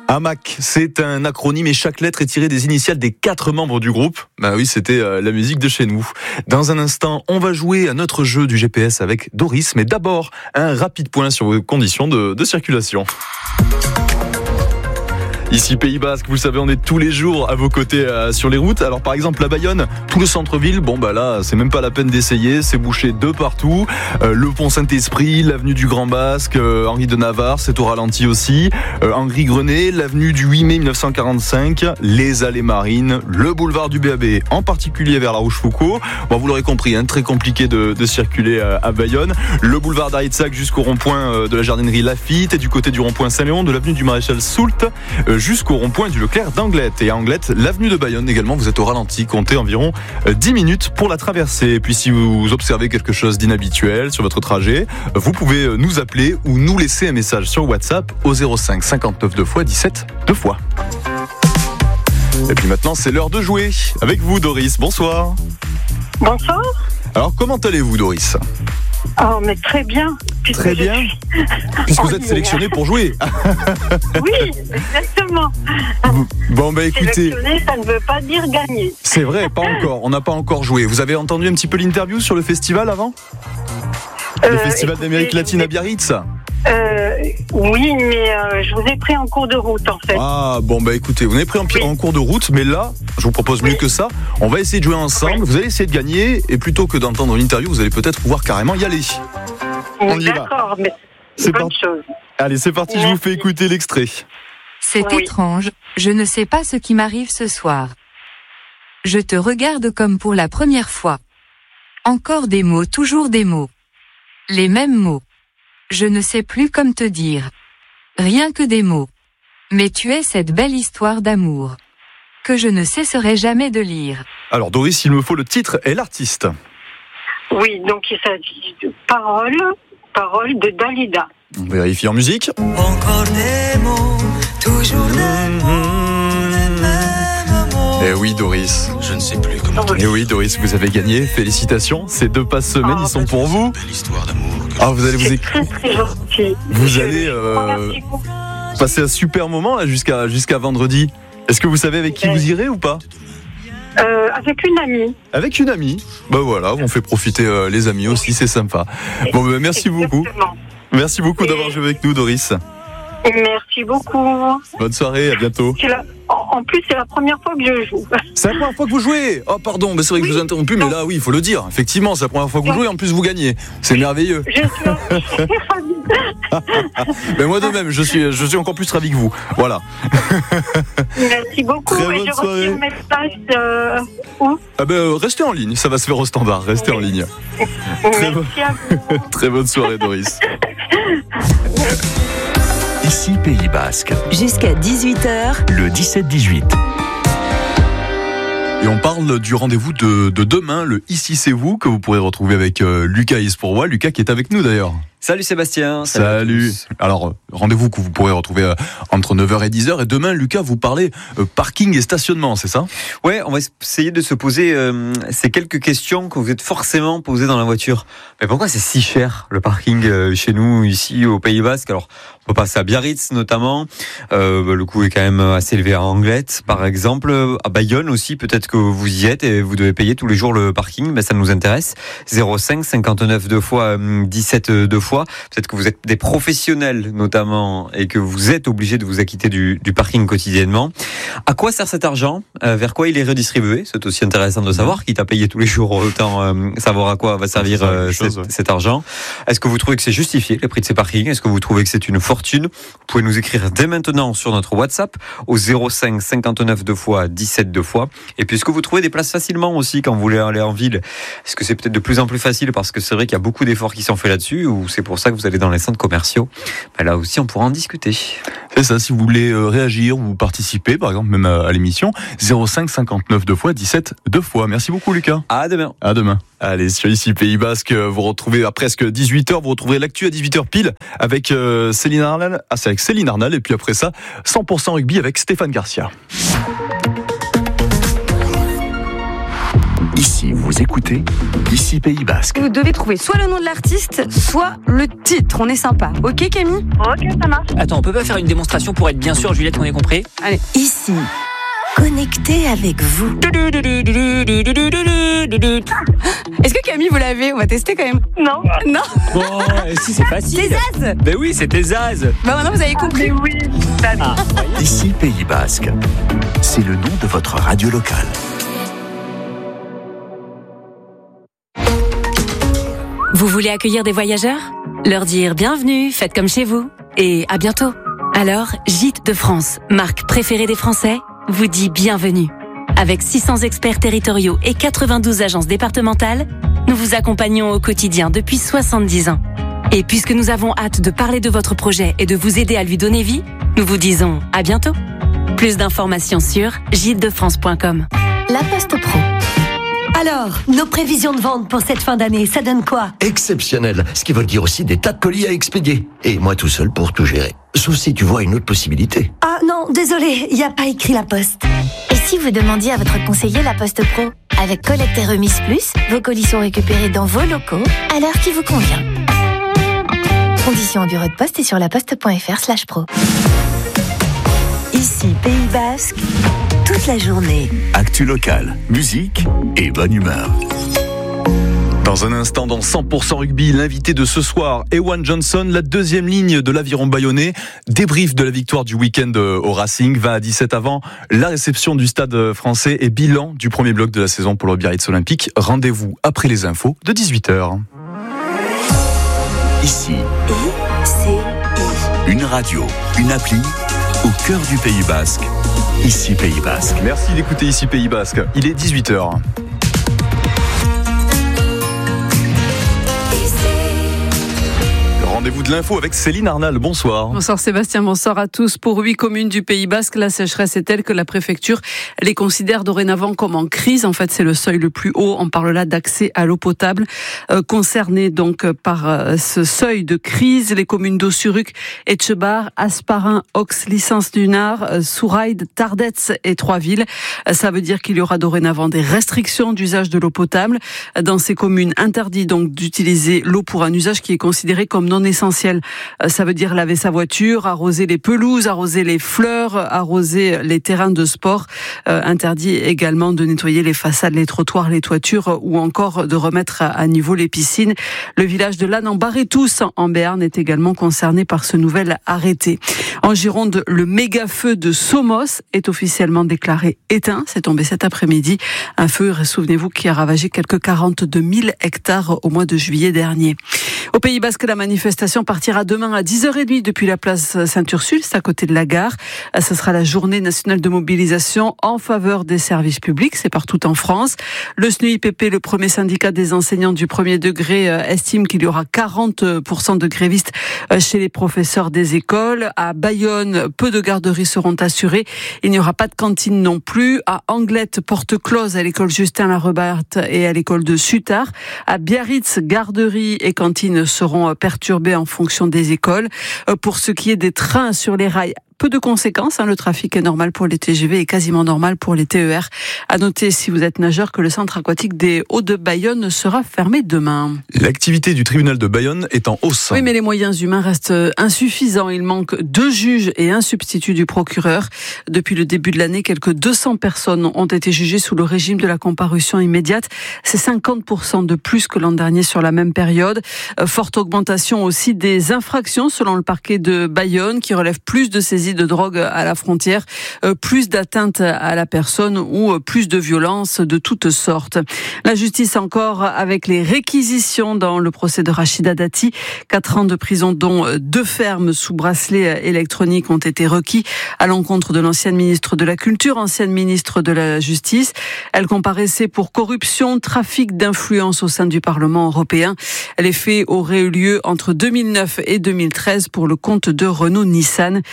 AMAC, c'est un acronyme et chaque lettre est tirée des initiales des 4 membres du groupe. Bah oui, c'était la musique de chez nous. Dans un instant, on va jouer à notre jeu du GPS avec Doris, mais d'abord, un rapide point sur vos conditions de circulation. Ici Pays Basque, vous le savez, on est tous les jours à vos côtés sur les routes. Alors par exemple à Bayonne, tout le centre-ville, bon bah là c'est même pas la peine d'essayer, c'est bouché de partout. Le pont Saint-Esprit, l'avenue du Grand Basque, Henri de Navarre, c'est au ralenti aussi. Henri Grenet, l'avenue du 8 mai 1945, les allées marines, le boulevard du BAB, en particulier vers la Rochefoucauld. Bon, vous l'aurez compris, très compliqué de circuler à Bayonne. Le boulevard d'Aritzac jusqu'au rond-point de la jardinerie Lafitte et du côté du rond-point Saint-Léon, de l'avenue du Maréchal Soult jusqu'au rond-point du Leclerc d'Anglette. Et à Anglette, l'avenue de Bayonne également, vous êtes au ralenti, comptez environ 10 minutes pour la traverser. Et puis si vous observez quelque chose d'inhabituel sur votre trajet, vous pouvez nous appeler ou nous laisser un message sur WhatsApp au 05 59 2 x 17 2 fois. Et puis maintenant, c'est l'heure de jouer. Avec vous, Doris, bonsoir. Bonsoir. Alors, comment allez-vous, Doris ? Oh, mais très bien. Très bien. Puisque vous êtes sélectionné pour jouer. Oui, exactement. Bon, bah écoutez. Sélectionné, ça ne veut pas dire gagner. C'est vrai, pas encore. On n'a pas encore joué. Vous avez entendu un petit peu l'interview sur le festival avant ? Le festival d'Amérique latine à Biarritz ? Oui, mais je vous ai pris en cours de route en fait. Ah bon bah écoutez, vous m'avez pris en cours de route, mais là, je vous propose mieux que ça. On va essayer de jouer ensemble, vous allez essayer de gagner, et plutôt que d'entendre l'interview, vous allez peut-être pouvoir carrément y aller. On y va. D'accord, mais c'est bonne chose. Allez, c'est parti, je vous fais écouter l'extrait. C'est étrange, je ne sais pas ce qui m'arrive ce soir. Je te regarde comme pour la première fois. Encore des mots, toujours des mots. Les mêmes mots. Je ne sais plus comme te dire. Rien que des mots. Mais tu es cette belle histoire d'amour que je ne cesserai jamais de lire. Alors Doris, il me faut le titre et l'artiste. Oui, donc il s'agit de Paroles de Dalida. On vérifie en musique. Encore des mots, toujours des mots, les mêmes mots. Eh oui Doris. Je ne sais plus comment te Eh oui Doris, vous avez gagné. Félicitations. Ces 2 passes semaines, ils sont pour vous. Belle histoire d'amour. Ah, vous allez C'est très très gentil. Vous allez Merci beaucoup. passer un super moment là jusqu'à vendredi. Est-ce que vous savez avec qui vous irez ou pas ? Avec une amie. Avec une amie. Bah voilà, on fait profiter les amis aussi, c'est sympa. Bon, bah, merci beaucoup. Exactement. Merci beaucoup d'avoir joué avec nous, Doris. Merci beaucoup. Bonne soirée, à bientôt. En plus, c'est la première fois que je joue. C'est la première fois que vous jouez. Oh pardon, mais c'est vrai que je vous ai interrompu, mais là oui, il faut le dire. Effectivement, c'est la première fois que vous jouez, en plus vous gagnez. C'est merveilleux. Je suis ravie. Mais moi de même, je suis encore plus ravi que vous. Voilà. Merci beaucoup. Très Et bonne je soirée. reçois un message où Ah ben restez en ligne, ça va se faire au standard. Restez en ligne. Merci à vous. Très bonne soirée, Doris. Ici Pays Basque, Jusqu'à 18h, le 17-18. Et on parle du rendez-vous de demain, le Ici c'est vous, que vous pourrez retrouver avec Lucas Ispourrois. Lucas qui est avec nous d'ailleurs. Salut Sébastien. Salut. Alors, rendez-vous que vous pourrez retrouver entre 9h et 10h. Et demain, Lucas, vous parlez parking et stationnement, c'est ça ? Ouais, on va essayer de se poser ces quelques questions que vous êtes forcément posées dans la voiture. Mais pourquoi c'est si cher le parking chez nous, ici au Pays Basque ? Alors, on peut passer à Biarritz notamment. Le coût est quand même assez élevé à Anglette, par exemple. À Bayonne aussi, peut-être que vous y êtes et vous devez payer tous les jours le parking. Ben, ça nous intéresse. 05 59 2 fois 17 2 fois. Peut-être que vous êtes des professionnels notamment et que vous êtes obligés de vous acquitter du parking quotidiennement. À quoi sert cet argent ? Vers quoi il est redistribué ? C'est aussi intéressant de savoir. Qui t'a payé tous les jours, autant savoir à quoi va servir cet argent. Est-ce que vous trouvez que c'est justifié, les prix de ces parkings ? Est-ce que vous trouvez que c'est une fortune ? Vous pouvez nous écrire dès maintenant sur notre WhatsApp au 05 59 2 fois 17 2 fois. Et puis, est-ce que vous trouvez des places facilement aussi quand vous voulez aller en ville ? Est-ce que c'est peut-être de plus en plus facile parce que c'est vrai qu'il y a beaucoup d'efforts qui sont faits là-dessus, ou c'est pour ça que vous allez dans les centres commerciaux ? Ben là aussi, on pourra en discuter. C'est ça, si vous voulez réagir ou participer, par exemple, même à l'émission, 05 59 2 fois 17 2 fois. Merci beaucoup, Lucas. À demain. À demain. Allez, sur Ici Pays Basque, vous retrouvez à presque 18h, vous retrouverez l'actu à 18h pile avec Céline Arnal. Ah, c'est avec Céline Arnal, et puis après ça, 100% rugby avec Stéphane Garcia. Ici, vous écoutez Ici Pays Basque. Vous devez trouver soit le nom de l'artiste, soit le titre. On est sympa. Ok, Camille ? Ok, ça marche. Attends, on peut pas faire une démonstration pour être bien sûr, Juliette, qu'on ait compris ? Allez. Ici, connecté avec vous. Est-ce que Camille, vous l'avez ? On va tester quand même. Non. Non ? Bon, si, c'est facile. C'est Zaz ! Ben oui, c'était Zaz. Bah maintenant, vous avez compris. Mais oui. Ah, Ici Pays Basque. C'est le nom de votre radio locale. Vous voulez accueillir des voyageurs ? Leur dire bienvenue, faites comme chez vous. Et à bientôt. Alors, Gîtes de France, marque préférée des Français, vous dit bienvenue. Avec 600 experts territoriaux et 92 agences départementales, nous vous accompagnons au quotidien depuis 70 ans. Et puisque nous avons hâte de parler de votre projet et de vous aider à lui donner vie, nous vous disons à bientôt. Plus d'informations sur gîtesdefrance.com. La Poste Pro. Alors, nos prévisions de vente pour cette fin d'année, ça donne quoi ? Exceptionnel, ce qui veut dire aussi des tas de colis à expédier. Et moi tout seul pour tout gérer. Sauf si tu vois une autre possibilité. Ah non, désolé, il n'y a pas écrit La Poste. Et si vous demandiez à votre conseiller La Poste Pro ? Avec collecte et remise plus, vos colis sont récupérés dans vos locaux à l'heure qui vous convient. Conditions au bureau de poste et sur laposte.fr/pro. Ici Pays Basque, toute la journée. Actu locale, musique et bonne humeur. Dans un instant, dans 100% rugby, l'invité de ce soir, Ewan Johnson, la deuxième ligne de l'aviron bayonnais. Débrief de la victoire du week-end au Racing, 20 à 17 avant la réception du stade français et bilan du premier bloc de la saison pour le Biarritz Olympique. Rendez-vous après les infos de 18h. Ici, une radio, une appli au cœur du Pays Basque. Ici Pays Basque. Merci d'écouter Ici Pays Basque. Il est 18h. Rendez-vous de l'info avec Céline Arnal. Bonsoir. Bonsoir Sébastien, bonsoir à tous. Pour 8 communes du Pays Basque, la sécheresse est telle que la préfecture les considère dorénavant comme en crise. En fait, c'est le seuil le plus haut. On parle là d'accès à l'eau potable. Concernées donc par ce seuil de crise, les communes d'Ossuruc, Etchebar, Asparin, Ox, Licence du Nard, Souraïd, Tardets et Troisville. Ça veut dire qu'il y aura dorénavant des restrictions d'usage de l'eau potable. Dans ces communes, interdit donc d'utiliser l'eau pour un usage qui est considéré comme non essentiel. Ça veut dire laver sa voiture, arroser les pelouses, arroser les fleurs, arroser les terrains de sport. Interdit également de nettoyer les façades, les trottoirs, les toitures ou encore de remettre à niveau les piscines. Le village de Lannes en Barré-Tous en Béarn est également concerné par ce nouvel arrêté. En Gironde, le méga-feu de Somos est officiellement déclaré éteint. C'est tombé cet après-midi. Un feu, souvenez-vous, qui a ravagé quelques 42 000 hectares au mois de juillet dernier. Au Pays Basque, la manifestation partira demain à 10h30 depuis la place Saint-Ursule, c'est à côté de la gare. Ce sera la journée nationale de mobilisation en faveur des services publics, c'est partout en France. Le SNUIPP, le premier syndicat des enseignants du premier degré, estime qu'il y aura 40% de grévistes chez les professeurs des écoles. À Bayonne, peu de garderies seront assurées. Il n'y aura pas de cantine non plus. À Anglette, porte close à l'école Justin Larebarthe et à l'école de Sutard. À Biarritz, garderies et cantines seront perturbées en fonction des écoles. Pour ce qui est des trains sur les rails, peu de conséquences, le trafic est normal pour les TGV et quasiment normal pour les TER. À noter, si vous êtes nageur, que le centre aquatique des Hauts de Bayonne sera fermé demain. L'activité du tribunal de Bayonne est en hausse. Oui, mais les moyens humains restent insuffisants. Il manque 2 juges et un substitut du procureur. Depuis le début de l'année, quelques 200 personnes ont été jugées sous le régime de la comparution immédiate. C'est 50% de plus que l'an dernier sur la même période. Forte augmentation aussi des infractions selon le parquet de Bayonne qui relève plus de saisies de drogue à la frontière, plus d'atteintes à la personne ou plus de violences de toutes sortes. La justice encore avec les réquisitions dans le procès de Rachida Dati. 4 ans de prison dont 2 fermes sous bracelet électronique ont été requis à l'encontre de l'ancienne ministre de la Culture, ancienne ministre de la Justice. Elle comparaissait pour corruption, trafic d'influence au sein du Parlement européen. Les faits auraient eu lieu entre 2009 et 2013 pour le compte de Renault-Nissan. Le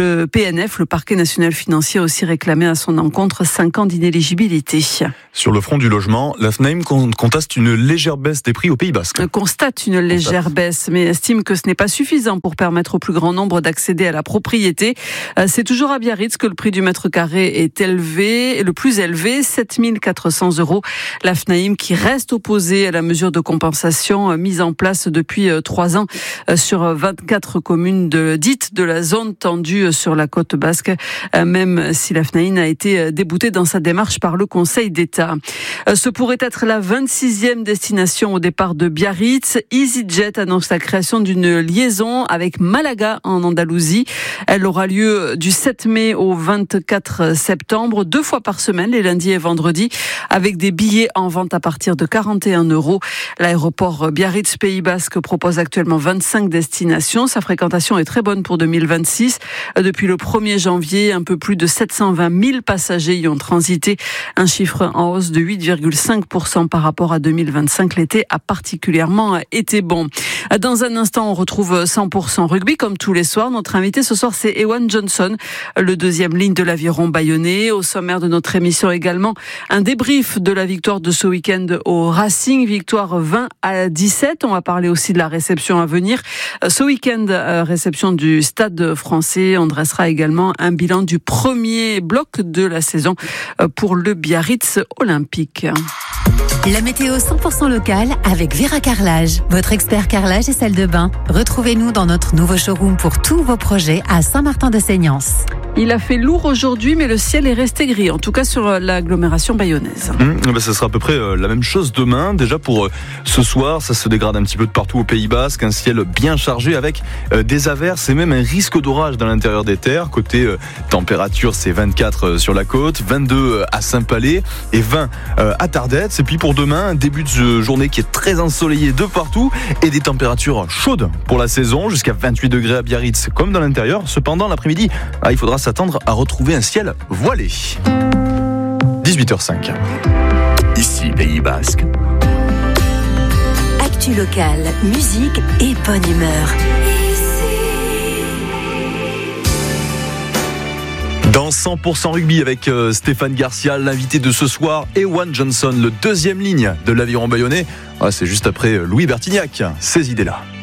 Le PNF, le parquet national financier, a aussi réclamé à son encontre 5 ans d'inéligibilité. Sur le front du logement, la FNAIM constate une légère baisse des prix au Pays Basque. Constate une légère baisse, mais estime que ce n'est pas suffisant pour permettre au plus grand nombre d'accéder à la propriété. C'est toujours à Biarritz que le prix du mètre carré est élevé, le plus élevé, 7 400 €. La FNAIM qui reste opposée à la mesure de compensation mise en place depuis 3 ans sur 24 communes dites de la zone tendue sur la côte basque, même si la FNAIM a été déboutée dans sa démarche par le Conseil d'État. Ce pourrait être la 26e destination au départ de Biarritz. EasyJet annonce la création d'une liaison avec Malaga en Andalousie. Elle aura lieu du 7 mai au 24 septembre, 2 fois par semaine, les lundis et vendredis, avec des billets en vente à partir de 41 €. L'aéroport Biarritz Pays Basque propose actuellement 25 destinations. Sa fréquentation est très bonne pour 2026. Depuis le 1er janvier, un peu plus de 720 000 passagers y ont transité, un chiffre en hausse de 8,5% par rapport à 2025. L'été a particulièrement été bon. Dans un instant, on retrouve 100% rugby comme tous les soirs. Notre invité ce soir, c'est Ewan Johnson, le 2e ligne de l'Aviron bayonnais. Au sommaire de notre émission également, un débrief de la victoire de ce week-end au Racing, victoire 20-17. On va parler aussi de la réception à venir. Ce week-end, réception du Stade Français. On dressera également un bilan du premier bloc de la saison pour le Biarritz Olympique. La météo 100% locale avec Vera Carrelage, votre expert carrelage et salle de bain. Retrouvez-nous dans notre nouveau showroom pour tous vos projets à Saint-Martin-de-Seignance. Il a fait lourd aujourd'hui, mais le ciel est resté gris, en tout cas sur l'agglomération bayonnaise. Ça sera à peu près la même chose demain. Déjà pour ce soir, ça se dégrade un petit peu de partout au Pays Basque. Un ciel bien chargé avec des averses et même un risque d'orage dans l'intérieur des terres. Côté température, c'est 24 sur la côte, 22 à Saint-Palais et 20 à Tardets. Et puis pour demain, un début de journée qui est très ensoleillé de partout et des températures chaudes pour la saison, jusqu'à 28 degrés à Biarritz comme dans l'intérieur. Cependant, l'après-midi, il faudra s'attendre à retrouver un ciel voilé. 18h05. Ici, Pays Basque. Actu locale, musique et bonne humeur. Dans 100% rugby avec Stéphane Garcia, l'invité de ce soir, Ewan Johnson, le 2e ligne de l'Aviron bayonnais. C'est juste après Louis Bertignac, ces idées-là.